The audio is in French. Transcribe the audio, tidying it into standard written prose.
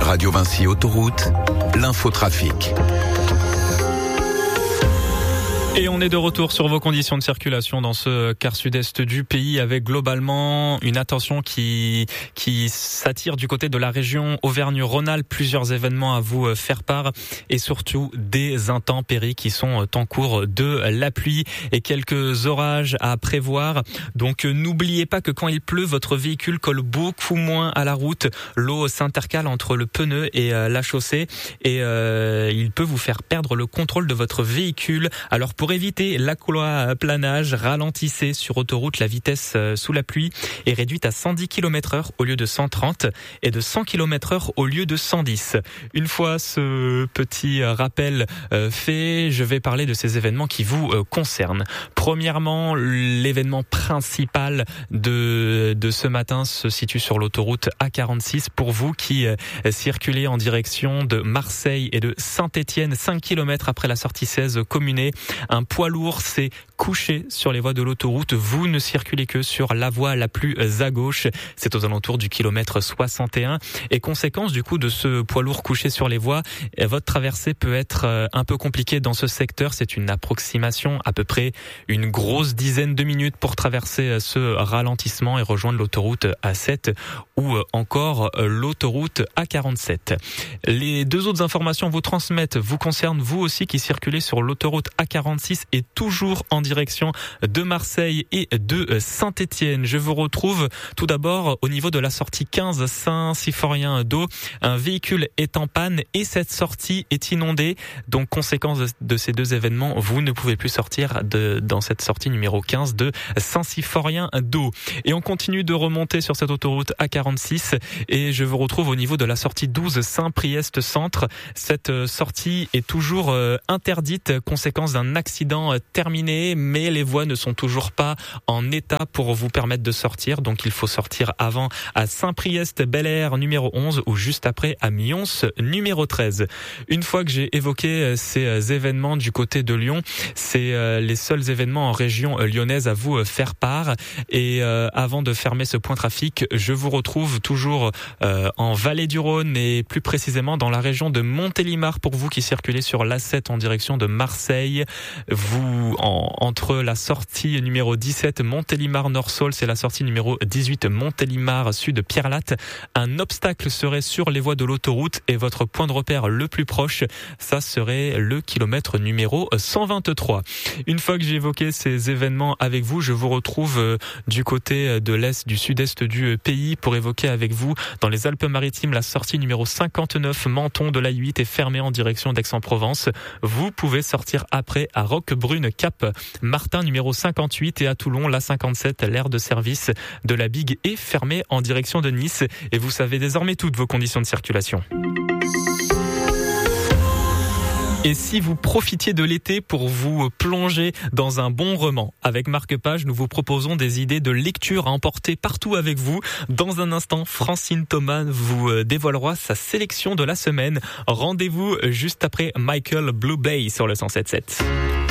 Radio Vinci Autoroute, l'infotrafic. Et on est de retour sur vos conditions de circulation dans ce quart sud-est du pays avec globalement une attention qui s'attire du côté de la région Auvergne-Rhône-Alpes. Plusieurs événements à vous faire part et surtout des intempéries qui sont en cours, de la pluie et quelques orages à prévoir. Donc n'oubliez pas que quand il pleut, votre véhicule colle beaucoup moins à la route. L'eau s'intercale entre le pneu et la chaussée et il peut vous faire perdre le contrôle de votre véhicule. Alors pour éviter l'aquaplanage, ralentissez sur autoroute. La vitesse sous la pluie est réduite à 110 km/h au lieu de 130 et de 100 km/h au lieu de 110. Une fois ce petit rappel fait, je vais parler de ces événements qui vous concernent. Premièrement, l'événement principal de ce matin se situe sur l'autoroute A46. Pour vous qui circulez en direction de Marseille et de Saint-Étienne, 5 km après la sortie 16 Communé, un poids lourd s'est couché sur les voies de l'autoroute. Vous ne circulez que sur la voie la plus à gauche. C'est aux alentours du kilomètre 61. Et conséquence du coup de ce poids lourd couché sur les voies, votre traversée peut être un peu compliquée dans ce secteur. C'est une approximation, à peu près une grosse dizaine de minutes pour traverser ce ralentissement et rejoindre l'autoroute A7 ou encore l'autoroute A47. Les deux autres informations vous concernent vous aussi qui circulez sur l'autoroute A46 et toujours en direction de Marseille et de Saint-Étienne. Je vous retrouve tout d'abord au niveau de la sortie 15 Saint-Symphorien-d'Eau. Un véhicule est en panne et cette sortie est inondée. Donc conséquence de ces deux événements, vous ne pouvez plus sortir dans cette sortie numéro 15 de Saint-Symphorien-d'Eau. Et on continue de remonter sur cette autoroute A46 et je vous retrouve au niveau de la sortie 12 Saint-Priest-Centre. Cette sortie est toujours interdite, conséquence d'un accident terminé, mais les voies ne sont toujours pas en état pour vous permettre de sortir. Donc il faut sortir avant à Saint-Priest-Bel-Air numéro 11 ou juste après à Mions numéro 13. Une fois que j'ai évoqué ces événements du côté de Lyon, c'est les seuls événements en région lyonnaise à vous faire part. Et avant de fermer ce point trafic, je vous retrouve toujours en Vallée du Rhône et plus précisément dans la région de Montélimar pour vous qui circulez sur l'A7 en direction de Marseille. Vous, entre la sortie numéro 17 Montélimar-Nord-Saulx et la sortie numéro 18 Montélimar-Sud-Pierrelatte, un obstacle serait sur les voies de l'autoroute et votre point de repère le plus proche, ça serait le kilomètre numéro 123. Une fois que j'ai évoqué ces événements avec vous, je vous retrouve du côté de l'est, du sud-est du pays pour évoquer avec vous dans les Alpes-Maritimes la sortie numéro 59 Menton de l'A8 est fermée en direction d'Aix-en-Provence. Vous pouvez sortir après à Roquebrune Cap Martin numéro 58 et à Toulon la 57, l'aire de service de la Bigue est fermée en direction de Nice et vous savez désormais toutes vos conditions de circulation. Et si vous profitiez de l'été pour vous plonger dans un bon roman, avec Marque-Page, nous vous proposons des idées de lecture à emporter partout avec vous. Dans un instant, Francine Thomas vous dévoilera sa sélection de la semaine. Rendez-vous juste après Michael Bublé sur le 107.7.